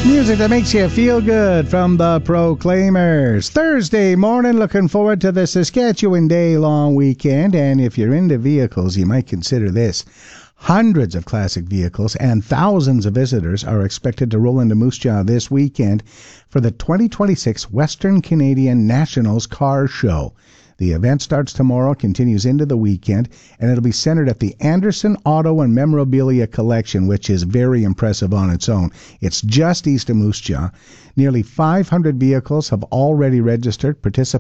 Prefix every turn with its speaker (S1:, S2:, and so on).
S1: Music that makes you feel good from the Proclaimers. Thursday morning, looking forward to the Saskatchewan Day long weekend. And if you're into vehicles, you might consider this. Hundreds of classic vehicles and thousands of visitors are expected to roll into Moose Jaw this weekend for the 2026 Western Canadian Nationals Car Show. The event starts tomorrow, continues into the weekend, and it'll be centered at the Anderson Auto and Memorabilia Collection, which is very impressive on its own. It's just east of Moose Jaw. Nearly 500 vehicles have already registered.